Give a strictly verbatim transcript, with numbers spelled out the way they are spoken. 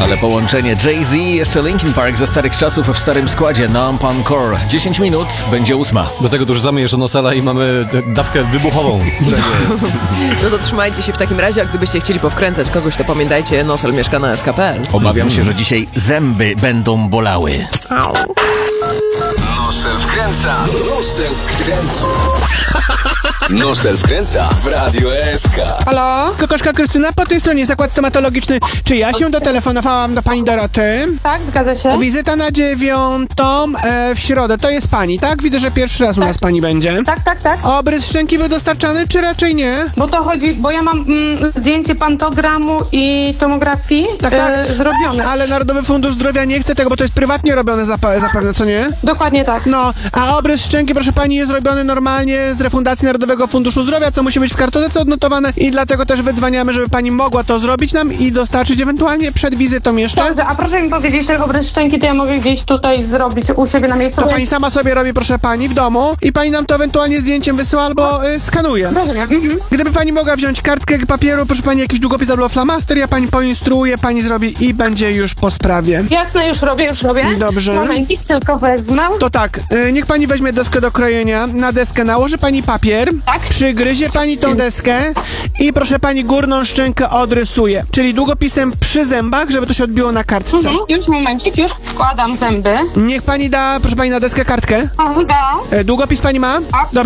Ale połączenie Jay-Z i jeszcze Linkin Park ze starych czasów w starym składzie Numb Encore. dziesięć minut, będzie ósma. Do tego dorzucamy jeszcze Nosela i mamy dawkę wybuchową. No to trzymajcie się w takim razie, a gdybyście chcieli powkręcać kogoś, to pamiętajcie, Nosel mieszka na S K P L. Obawiam się, że dzisiaj zęby będą bolały. Nosel wkręca. Nosel wkręca. Nosel wkręca w Radio S K. Halo? Kokoszka Krystyna, po tej stronie zakład stomatologiczny. Czy ja się dotelefonowałam do pani Doroty? Tak, zgadza się. Wizyta na dziewiątą e, w środę. To jest pani, tak? Widzę, że pierwszy raz u nas pani będzie. Tak, tak, tak. Obrys szczęki był dostarczany, czy raczej nie? Bo to chodzi, bo ja mam mm, zdjęcie pantogramu i tomografii Tak, tak. e, zrobione. Ale Narodowy Fundusz Zdrowia nie chce tego, bo to jest prywatnie robione zapa- zapewne, co nie? Dokładnie tak. No, a obrys szczęki, proszę pani, jest robiony normalnie z refundacji Narodowego Funduszu Zdrowia, co musi być w kartotece odnotowane i dlatego też wydzwaniamy, żeby pani mogła to zrobić nam i dostarczyć ewentualnie przed wizytą jeszcze. Dobrze, a proszę mi powiedzieć, ten obrys szczęki to ja mogę gdzieś tutaj zrobić u siebie na miejscu? To bo pani ja- sama sobie robi, proszę pani, w domu i pani nam to ewentualnie zdjęciem wysyła albo y, skanuje. Rozumiem. Mhm. Gdyby pani mogła wziąć kartkę papieru, proszę pani, jakiś długopis albo flamaster, ja pani poinstruuję, pani zrobi i będzie już po sprawie. Jasne, już robię, już robię. Dobrze. Momencik, tylko wezmę. To tak, y, niech pani weźmie deskę do krojenia, na deskę nałoży pani papier, Tak. przygryzie pani tą deskę i proszę pani górną szczękę odrysuje, czyli długopisem przy zębach, żeby to się odbiło na kartce. Mhm. Już momencik, już wkładam zęby. Niech pani da, proszę pani, na deskę kartkę. O, da. E, Długopis pani ma? Tak. Dobrze.